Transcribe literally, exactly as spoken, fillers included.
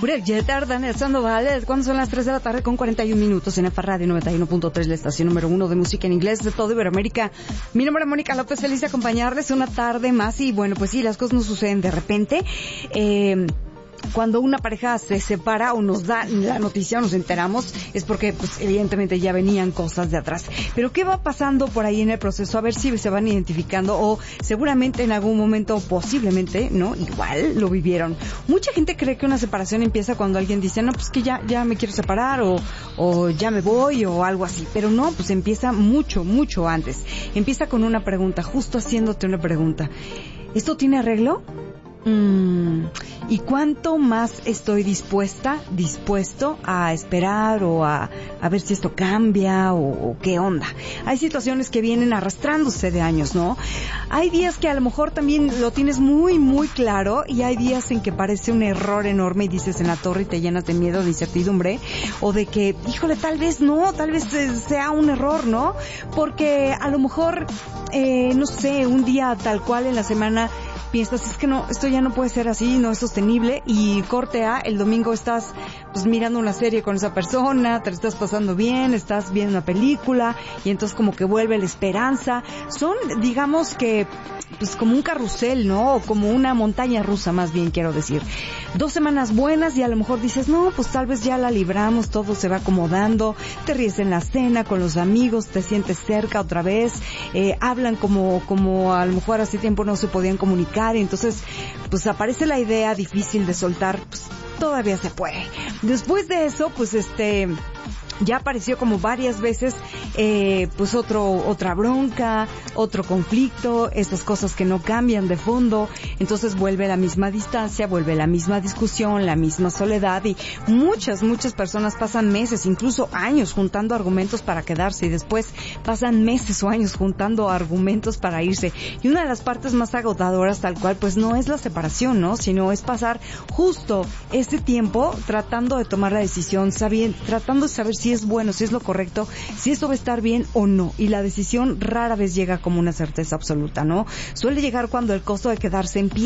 Uriel Jeter, Daniel Sandoval, cuando son las tres de la tarde con cuarenta y un minutos en F Radio noventa y uno punto tres, la estación número uno de música en inglés de todo Iberoamérica. Mi nombre es Mónica López, feliz de acompañarles una tarde más y bueno, pues sí, las cosas no suceden de repente. Eh... Cuando una pareja se separa o nos da la noticia, nos enteramos, es porque pues evidentemente ya venían cosas de atrás. Pero ¿qué va pasando por ahí en el proceso? A ver si se van identificando o seguramente en algún momento, posiblemente, ¿no? Igual lo vivieron. Mucha gente cree que una separación empieza cuando alguien dice, no, pues que ya, ya me quiero separar o, o ya me voy o algo así. Pero no, pues empieza mucho, mucho antes. Empieza con una pregunta, justo haciéndote una pregunta. ¿Esto tiene arreglo? Mm, ¿y cuánto más estoy dispuesta, dispuesto a esperar o a, a ver si esto cambia o, o qué onda? Hay situaciones que vienen arrastrándose de años, ¿no? Hay días que a lo mejor también lo tienes muy, muy claro y hay días en que parece un error enorme y dices en la torre y te llenas de miedo, de incertidumbre o de que, híjole, tal vez no, tal vez sea un error, ¿no? Porque a lo mejor, eh, no sé, un día tal cual en la semana piensas, es que no, esto ya no puede ser así, no es sostenible, y corte A, el domingo estás pues mirando una serie con esa persona, te lo estás pasando bien, estás viendo una película, y entonces como que vuelve la esperanza. Son, digamos que, pues como un carrusel, ¿no? O como una montaña rusa, más bien quiero decir. Dos semanas buenas y a lo mejor dices, no, pues tal vez ya la libramos, todo se va acomodando, te ríes en la cena con los amigos, te sientes cerca otra vez, eh, hablan como, como a lo mejor hace tiempo no se podían comunicar. Entonces, pues aparece la idea difícil de soltar, pues todavía se puede. Después de eso, pues este, ya apareció como varias veces, eh, pues otro, otra bronca, otro conflicto, esas cosas que no cambian de fondo, entonces vuelve la misma distancia, vuelve la misma discusión, la misma soledad y muchas, muchas personas pasan meses, incluso años juntando argumentos para quedarse y después pasan meses o años juntando argumentos para irse. Y una de las partes más agotadoras tal cual, pues no es la separación, ¿no? Sino es pasar justo ese tiempo tratando de tomar la decisión, sabiendo, tratando de saber si es bueno, si es lo correcto, si esto va a estar bien o no. Y la decisión rara vez llega como una certeza absoluta, ¿no? Suele llegar cuando el costo de quedarse empieza